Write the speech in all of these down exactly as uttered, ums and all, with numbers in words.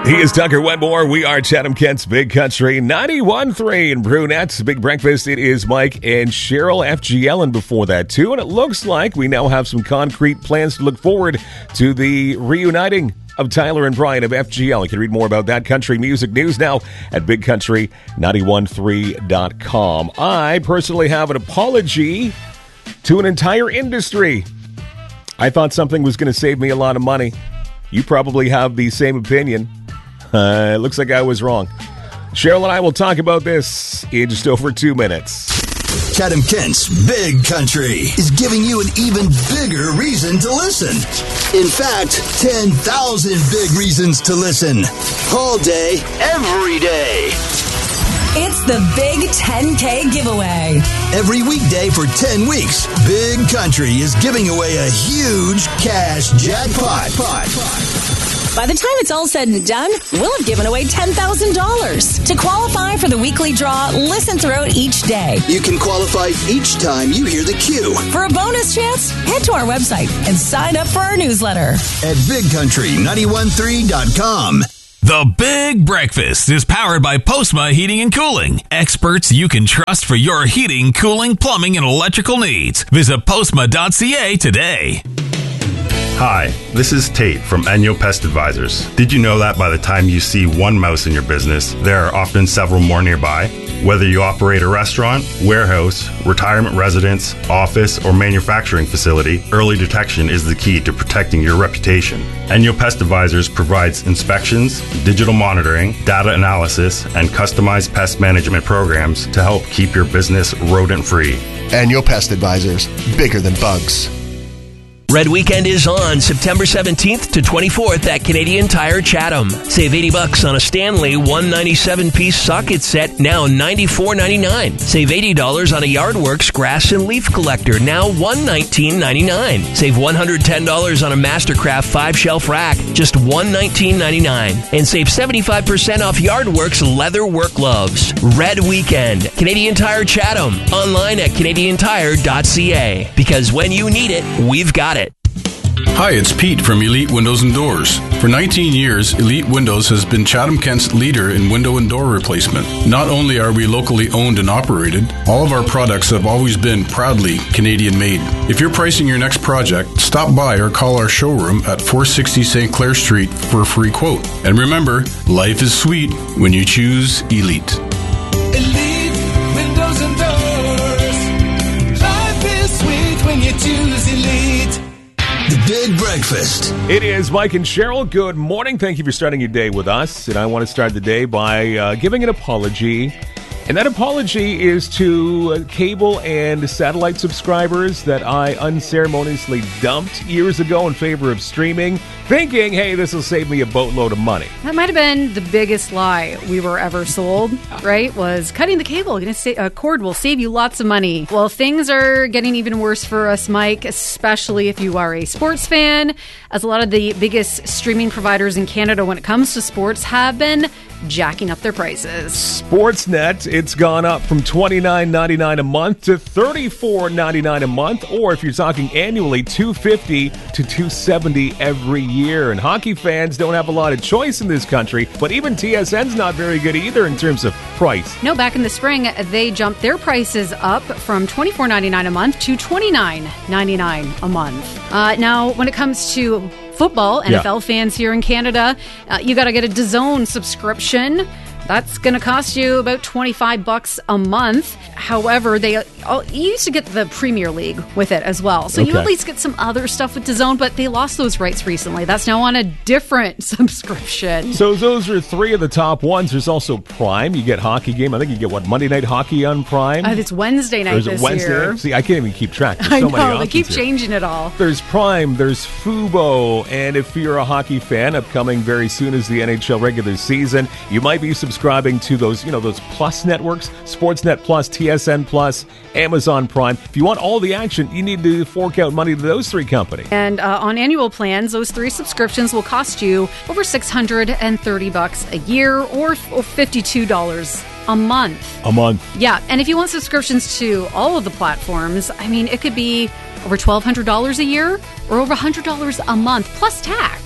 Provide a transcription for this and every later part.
He is Tucker Wetmore. We are Chatham-Kent's Big Country ninety-one point three in Brunettes. Big Breakfast. It is Mike and Cheryl, F G L, and before that, too. And it looks like we now have some concrete plans to look forward to the reuniting of Tyler and Brian of F G L. You can read more about that country music news now at big country ninety-one three dot com. I personally have an apology to an entire industry. I thought something was going to save me a lot of money. You probably have the same opinion. Uh, it looks like I was wrong. Cheryl and I will talk about this in just over two minutes. Chatham-Kent's Big Country is giving you an even bigger reason to listen. In fact, ten thousand big reasons to listen. All day, every day. It's the Big ten K giveaway. Every weekday for ten weeks, Big Country is giving away a huge cash jackpot. By the time it's all said and done, we'll have given away ten thousand dollars. To qualify for the weekly draw, listen throughout each day. You can qualify each time you hear the cue. For a bonus chance, head to our website and sign up for our newsletter. At big country ninety-one three dot com. The Big Breakfast is powered by Postma Heating and Cooling. Experts you can trust for your heating, cooling, plumbing, and electrical needs. Visit postma dot c a today. Hi, this is Tate from Annual Pest Advisors. Did you know that by the time you see one mouse in your business, there are often several more nearby? Whether you operate a restaurant, warehouse, retirement residence, office, or manufacturing facility, early detection is the key to protecting your reputation. Annual Pest Advisors provides inspections, digital monitoring, data analysis, and customized pest management programs to help keep your business rodent-free. Annual Pest Advisors, bigger than bugs. Red Weekend is on September seventeenth to twenty-fourth at Canadian Tire Chatham. Save eighty bucks on a Stanley one ninety-seven piece socket set, now ninety-four ninety-nine. Save eighty dollars on a Yardworks grass and leaf collector, now one nineteen ninety-nine. Save one hundred ten dollars on a Mastercraft five shelf rack, just one nineteen ninety-nine. And save seventy-five percent off Yardworks leather work gloves. Red Weekend, Canadian Tire Chatham. Online at canadian tire dot c a. Because when you need it, we've got it. Hi, it's Pete from Elite Windows and Doors. For nineteen years, Elite Windows has been Chatham-Kent's leader in window and door replacement. Not only are we locally owned and operated, all of our products have always been proudly Canadian-made. If you're pricing your next project, stop by or call our showroom at four sixty Saint Clair Street for a free quote. And remember, life is sweet when you choose Elite. Elite Windows and Doors. Life is sweet when you choose Elite. The Big Breakfast. It is Mike and Cheryl. Good morning. Thank you for starting your day with us. And I want to start the day by uh, giving an apology. And that apology is to uh, cable and satellite subscribers that I unceremoniously dumped years ago in favor of streaming, thinking, hey, this will save me a boatload of money. That might have been the biggest lie we were ever sold, right? Was cutting the cable, gonna sa- uh, cord will save you lots of money. Well, things are getting even worse for us, Mike, especially if you are a sports fan, as a lot of the biggest streaming providers in Canada when it comes to sports have been jacking up their prices. Sportsnet, it's gone up from twenty-nine ninety-nine a month to thirty-four ninety-nine a month, or if you're talking annually, two hundred fifty to two hundred seventy every year. And hockey fans don't have a lot of choice in this country, but even T S N's not very good either in terms of price. No, back in the spring, they jumped their prices up from twenty-four ninety-nine a month to twenty-nine ninety-nine a month. Uh, now, when it comes to football, N F L yeah. fans here in Canada, uh, you got to get a DAZN subscription. That's going to cost you about twenty-five bucks a month. However, they all, you used to get the Premier League with it as well. So okay. you at least get some other stuff with DAZN, but they lost those rights recently. That's now on a different subscription. So those are three of the top ones. There's also Prime. You get hockey game. I think you get, what, Monday Night Hockey on Prime? Uh, it's Wednesday night this Wednesday year. Night? See, I can't even keep track. There's I so know, many they keep here. changing it all. There's Prime, there's Fubo, and if you're a hockey fan, upcoming very soon is the N H L regular season, you might be subscribing to those, you know, those Plus networks, Sportsnet Plus, T S N Plus, Amazon Prime. If you want all the action, you need to fork out money to those three companies. And uh, on annual plans, those three subscriptions will cost you over six hundred thirty bucks a year, or, or fifty-two dollars a month. A month. Yeah, and if you want subscriptions to all of the platforms, I mean, it could be over twelve hundred dollars a year or over one hundred dollars a month, plus tax.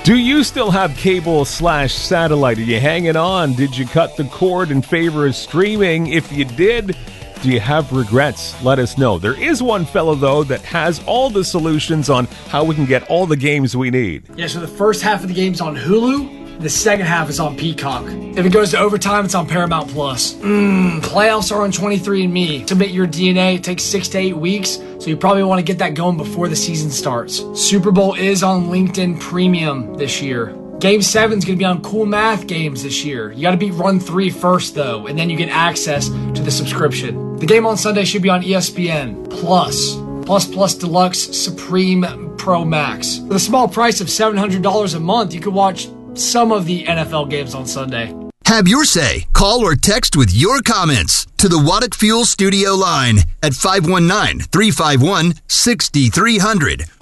Do you still have cable slash satellite? Are you hanging on? Did you cut the cord in favor of streaming? If you did, do you have regrets? Let us know. There is one fellow, though, that has all the solutions on how we can get all the games we need. Yeah, so the first half of the game's on Hulu. The second half is on Peacock. If it goes to overtime, it's on Paramount Plus. Mmm, playoffs are on twenty-three and me. To submit your D N A, it takes six to eight weeks, so you probably want to get that going before the season starts. Super Bowl is on LinkedIn Premium this year. Game seven is going to be on Cool Math Games this year. You got to beat Run three first, though, and then you get access to the subscription. The game on Sunday should be on E S P N Plus. Plus Plus Deluxe Supreme Pro Max. For the small price of seven hundred dollars a month, you could watch some of the N F L games on Sunday. Have your say. Call or text with your comments to the Waddick Fuel Studio line at five one nine, three five one, six three zero zero